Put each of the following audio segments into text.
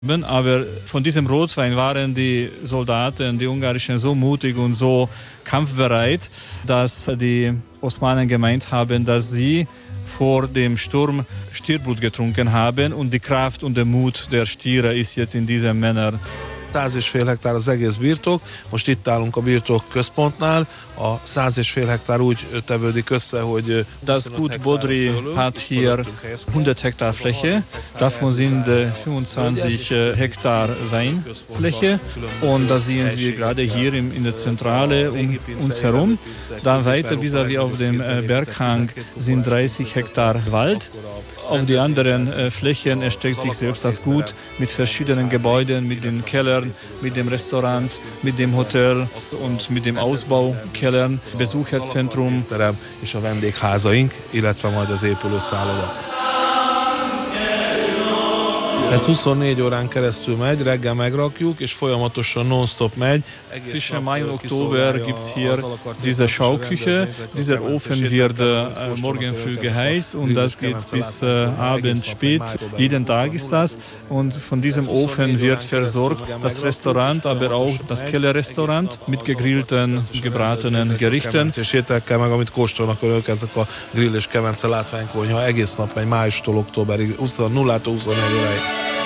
Aber von diesem Rotwein waren die Soldaten, die Ungarischen, so mutig und so kampfbereit, dass die Osmanen gemeint haben, dass sie vor dem Sturm Stierblut getrunken haben und die Kraft und der Mut der Stiere ist jetzt in diesen Männern. 100,5 hektár az egész birtok, most itt állunk a birtok központnál, a 100,5 hektár úgy tevődik össze, hogy... Das Gut Bodry hat hier 100 Hektar Fläche, davon sind 25 Hektar Weinfläche und da sehen wir gerade hier in der Zentrale um uns herum. Dann weiter vis-à-vis auf dem Berghang sind 30 Hektar Wald. Auf die anderen Flächen erstreckt sich selbst das Gut mit verschiedenen Gebäuden, mit den Kellern, mit dem Restaurant, mit dem Hotel und mit dem Ausbaukellern, Besucherzentrum. És a vendégházaink, illetve majd az épülőszálloda. Ez 24 órán keresztül megy, reggel megrakjuk, és folyamatosan non-stop megy. Zwischen Mai und Oktober gibt es hier diese Schauküche. Dieser Ofen wird morgen früh geheizt und das geht bis Abend spät. Jeden Tag ist das. Und von diesem Ofen wird versorgt das Restaurant, aber auch das Kellerrestaurant mit gegrillten, gebratenen Gerichten. És ételekkel meg, amit kóstolnak önök, ezek a grill és kemence látványkonyha egész nap megy, májustól októberig, 0-tól 24 óráig.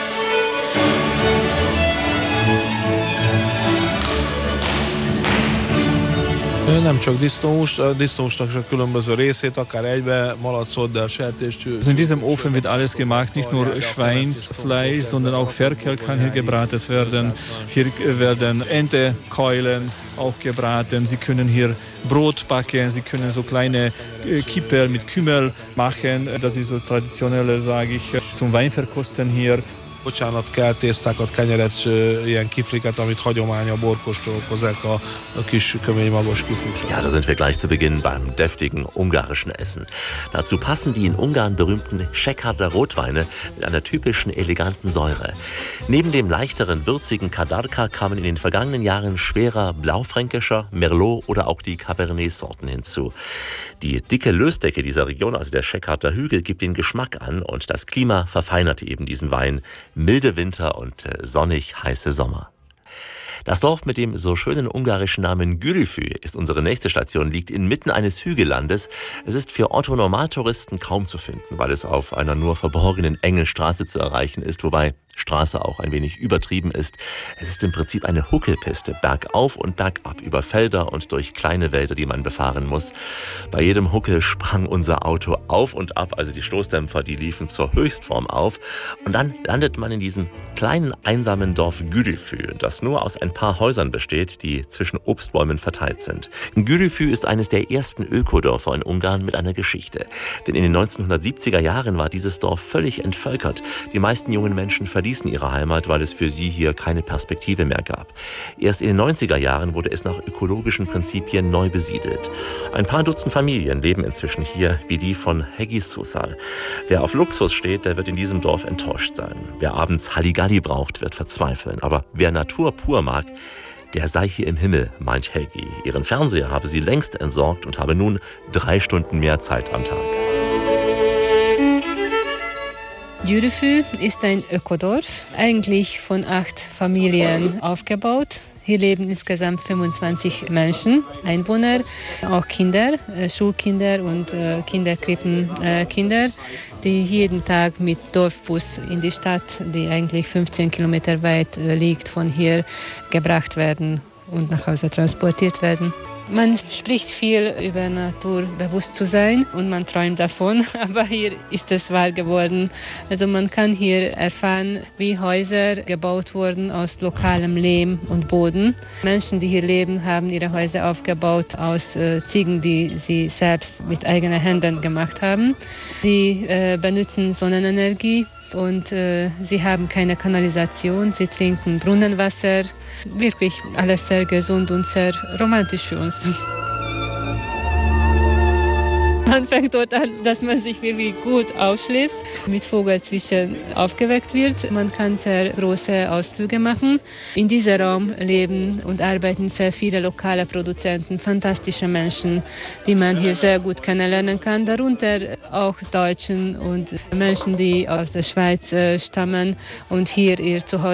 Nem csak disznóhúsnak csak különböző részét, akár egybe, malacot, de sertéscső. In diesem Ofen wird alles gemacht, nicht nur Schweinsfleisch, sondern auch Ferkel kann hier gebraten werden. Hier werden Entekeulen auch gebraten. Sie können hier Brot backen, Sie können so kleine Kipperl mit Kümmel machen. Das ist so traditionelle, sage ich, zum Weinverkosten hier. Bocsánat, kell tésztákat, kenyeret, ilyen kifliket, amit hagyomány a borkóstolók hozzák, a kis kömény magos kiflik. Ja, da sind wir gleich zu Beginn beim deftigen ungarischen Essen. Dazu passen die in Ungarn berühmten Szekhárdar Rotweine mit einer typischen eleganten Säure. Neben dem leichteren, würzigen Kadarka kamen in den vergangenen Jahren schwerer blaufränkischer, Merlot oder auch die Cabernet-Sorten hinzu. Die dicke Lösdecke dieser Region, also der Szekhárdar Hügel, gibt den Geschmack an und das Klima verfeinert eben diesen Wein. Milde Winter und sonnig heiße Sommer. Das Dorf mit dem so schönen ungarischen Namen Gürüfü ist unsere nächste Station, liegt inmitten eines Hügellandes. Es ist für Otto-Normaltouristen kaum zu finden, weil es auf einer nur verborgenen engen Straße zu erreichen ist, wobei Straße auch ein wenig übertrieben ist. Es ist im Prinzip eine Huckelpiste, bergauf und bergab, über Felder und durch kleine Wälder, die man befahren muss. Bei jedem Huckel sprang unser Auto auf und ab, also die Stoßdämpfer, die liefen zur Höchstform auf. Und dann landet man in diesem kleinen, einsamen Dorf Gürüfü, das nur aus ein paar Häusern besteht, die zwischen Obstbäumen verteilt sind. Gürüfü ist eines der ersten Ökodörfer in Ungarn mit einer Geschichte. Denn in den 1970er Jahren war dieses Dorf völlig entvölkert. Die meisten jungen Menschen verließen ihre Heimat, weil es für sie hier keine Perspektive mehr gab. Erst in den 90er Jahren wurde es nach ökologischen Prinzipien neu besiedelt. Ein paar Dutzend Familien leben inzwischen hier, wie die von Hegyi Susal. Wer auf Luxus steht, der wird in diesem Dorf enttäuscht sein. Wer abends Halligalli braucht, wird verzweifeln. Aber wer Natur pur mag, der sei hier im Himmel, meint Hegyi. Ihren Fernseher habe sie längst entsorgt und habe nun 3 Stunden mehr Zeit am Tag. Gürüfü ist ein Ökodorf, eigentlich von 8 Familien aufgebaut. Hier leben insgesamt 25 Menschen, Einwohner, auch Kinder, Schulkinder und Kinderkrippenkinder, die jeden Tag mit Dorfbus in die Stadt, die eigentlich 15 Kilometer weit liegt, von hier gebracht werden und nach Hause transportiert werden. Man spricht viel über Naturbewusstsein und man träumt davon, aber hier ist es wahr geworden. Also man kann hier erfahren, wie Häuser gebaut wurden aus lokalem Lehm und Boden. Menschen, die hier leben, haben ihre Häuser aufgebaut aus Ziegen, die sie selbst mit eigenen Händen gemacht haben. Sie benutzen Sonnenenergie. Und sie haben keine Kanalisation, sie trinken Brunnenwasser. Wirklich alles sehr gesund und sehr romantisch für uns. Man fängt dort an, dass man sich wirklich gut aufschläft, mit Vogelzwitschern aufgeweckt wird. Man kann sehr große Ausflüge machen. In diesem Raum leben und arbeiten sehr viele lokale Produzenten, fantastische Menschen, die man hier sehr gut kennenlernen kann. Darunter auch Deutschen und Menschen, die aus der Schweiz stammen und hier ihr Zuhause